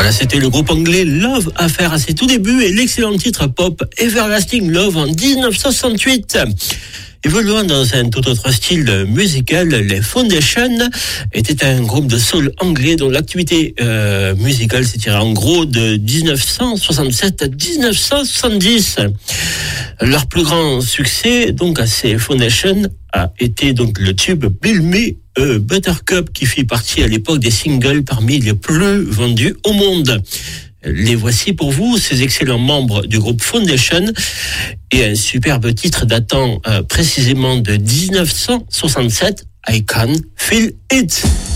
Voilà, c'était le groupe anglais Love Affair à ses tout débuts et l'excellent titre pop Everlasting Love en 1968. Évoluant dans un tout autre style musical, les Foundations étaient un groupe de soul anglais dont l'activité musicale s'étirait en gros de 1967 à 1970. Leur plus grand succès, donc à ces Foundations, a été donc le tube Bill Me Buttercup qui fit partie à l'époque des singles parmi les plus vendus au monde. Les voici pour vous, ces excellents membres du groupe Foundation et un superbe titre datant précisément de 1967, I Can Feel It.